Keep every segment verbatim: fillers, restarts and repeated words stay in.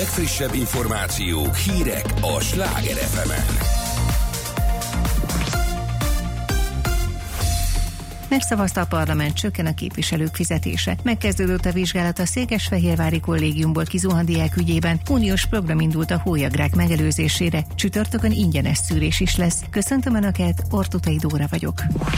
legfrissebb információk, hírek a Sláger ef emen. Megszavazta a parlament, csökken a képviselők fizetése. Megkezdődött a vizsgálat a Székesfehérvári kollégiumból kizuhant diák ügyében. Uniós program indult a hólyagrák megelőzésére. Csütörtökön ingyenes szűrés is lesz. Köszöntöm Önöket, Ortutai Dóra vagyok.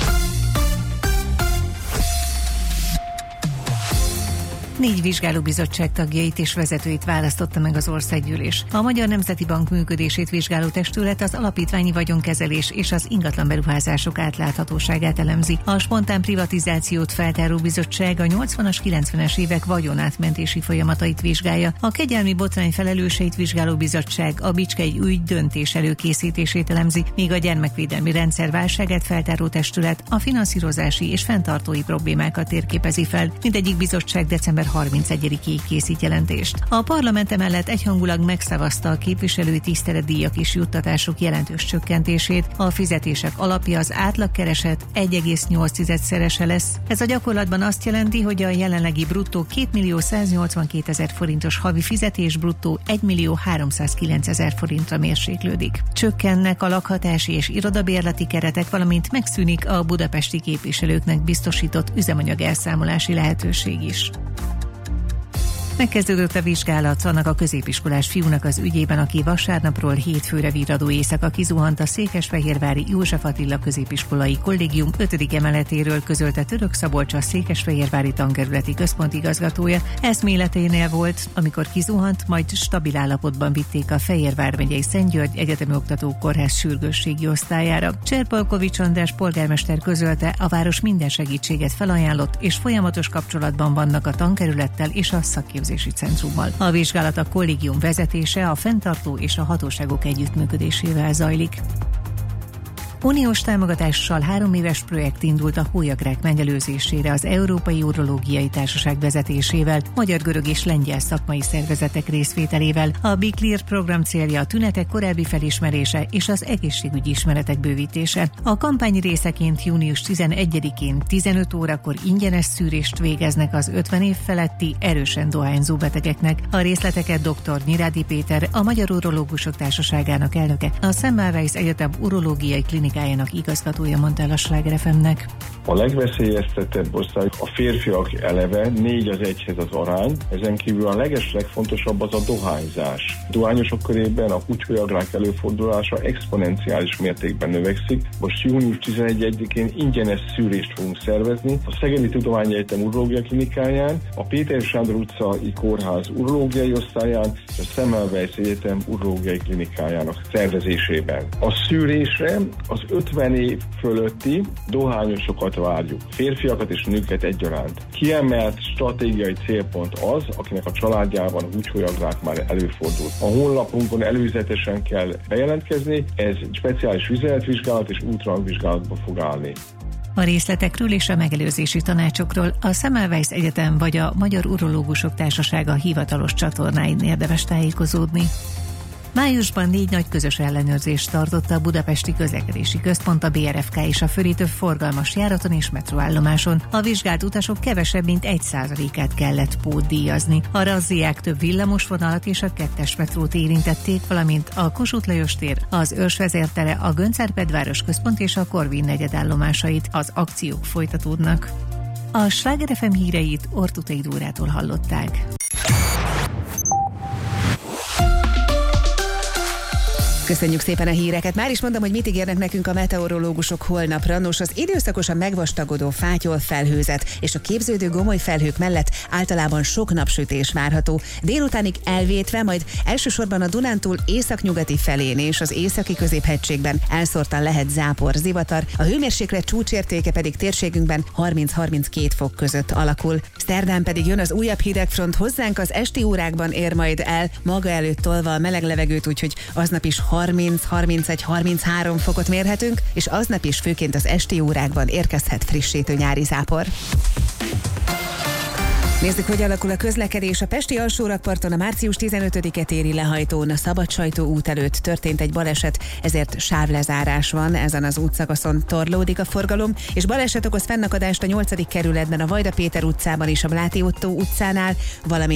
Négy vizsgálóbizottság tagjait és vezetőit választotta meg az országgyűlés. A Magyar Nemzeti Bank működését vizsgáló testület az alapítványi vagyonkezelés és az ingatlan beruházások átláthatóságát elemzi. A spontán privatizációt feltáró bizottság a nyolcvanas, kilencvenes évek vagyonátmentési folyamatait vizsgálja. A kegyelmi botrány felelőseit vizsgáló bizottság a Bicskei ügy döntés előkészítését elemzi, míg a gyermekvédelmi rendszer válságát feltáró testület a finanszírozási és fenntartói problémákat térképezi fel. Mindegyik bizottság december harmincegyedikéig készít jelentést. A parlament emellett egyhangulag megszavazta a képviselői tiszteletdíjak és juttatások jelentős csökkentését. A fizetések alapja az átlagkereset egy egész nyolc szerese lesz. Ez a gyakorlatban azt jelenti, hogy a jelenlegi bruttó kétmillió száznyolcvankétezer forintos havi fizetés bruttó egymillió háromszázkilencezer forintra mérséklődik. Csökkennek a lakhatási és irodabérleti keretek, valamint megszűnik a budapesti képviselőknek biztosított üzemanyag elszámolási lehetőség is. Megkezdődött a vizsgálat annak a középiskolás fiúnak az ügyében, aki vasárnapról hétfőre virradó éjszaka kizuhant a Székesfehérvári József Attila középiskolai kollégium ötödik emeletéről, közölte Török Szabolcs, a Székesfehérvári tankerületi központigazgatója. Eszméleténél volt, amikor kizuhant, majd stabil állapotban vitték a Fehérvár megyei Szent György Egyetemi Oktatókórház sürgősségi osztályára. Cserpalkovics András polgármester közölte, a város minden segítséget felajánlott, és folyamatos kapcsolatban vannak a tankerülettel és a szakképzési centrummal. A vizsgálat a kollégium vezetése, a fenntartó és a hatóságok együttműködésével zajlik. Uniós támogatással három éves projekt indult a hólyagrák megelőzésére az Európai Urológiai Társaság vezetésével, magyar-görög és lengyel szakmai szervezetek részvételével. A Be Clear program célja a tünetek korábbi felismerése és az egészségügyi ismeretek bővítése. A kampány részeként június tizenegyedikén tizenöt órakor ingyenes szűrést végeznek az ötven év feletti erősen dohányzó betegeknek. A részleteket dr. Nyirádi Péter, a Magyar Urológusok Társaságának elnöke, a Semmelweis Egyetem urológiai klinikájának igazgatója mondta el a Sláger ef emnek. A legveszélyeztetebb osztály a férfiak eleve, négy az egyhez az arány, ezen kívül a leges legfontosabb az a dohányzás. Dohányosok körében a húgyhólyagrák előfordulása exponenciális mértékben növekszik. Most június tizenegyedikén ingyenes szűrést fogunk szervezni a Szegedi Tudományegyetem urológia klinikáján, a Péter Sándor utcai kórház urológiai osztályán és a Semmelweis Egyetem urológiai klinikájának szervezésében. A szűrésre az ötven év fölötti dohányosokat várjuk, férfiakat és nőket egyaránt. Kiemelt stratégiai célpont az, akinek a családjában a húgyhólyagrák már előfordult. A honlapunkon előzetesen kell bejelentkezni, ez speciális vizeletvizsgálat és ultrahangvizsgálatba fog állni. A részletekről és a megelőzési tanácsokról a Semmelweis Egyetem vagy a Magyar Urológusok Társasága hivatalos csatornáin érdemes tájékozódni. Májusban négy nagy közös ellenőrzést tartott a Budapesti Közlekedési Központ, a bé er ef ká és a fölé több forgalmas járaton és metróállomáson. A vizsgált utasok kevesebb, mint egy százalékát kellett pótdíjazni. A razziák több villamosvonalat és a kettes metrót érintették, valamint a Kossuth Lajos tér, az Őrs vezértere, a Göncz-Árpád városközpont és a Korvin negyed állomásait. Az akciók folytatódnak. A Sláger ef em híreit Ortutai Dórától hallották. Köszönjük szépen a híreket. Már is mondom, hogy mit ígérnek nekünk a meteorológusok holnapra. Nos, az időszakosan megvastagodó fátyol felhőzet és a képződő gomoly felhők mellett általában sok napsütés várható. Délutánig elvétve, majd elsősorban a Dunántúl északnyugati felén és az északi középhegységben elszórtan lehet zápor, zivatar. A hőmérséklet csúcsértéke pedig térségünkben harminc-harminckét fok között alakul. Szerdán pedig jön az újabb hidegfront, hozzánk az esti órákban ér majd el, maga előtt tolva a meleg levegőt, úgyhogy aznap is harminc, harmincegy, harminchárom fokot mérhetünk, és aznap is főként az esti órákban érkezhet frissítő nyári zápor. Nézzük, hogy alakul a közlekedés. A pesti alsórakparton a március tizenötödike téri lehajtón a Szabadsajtó út előtt történt egy baleset, ezért sávlezárás van, ezen az útszakaszon torlódik a forgalom, és baleset okoz fennakadást a nyolcadik kerületben, a Vajda Péter utcában és a Bláti Ottó utcánál, valamint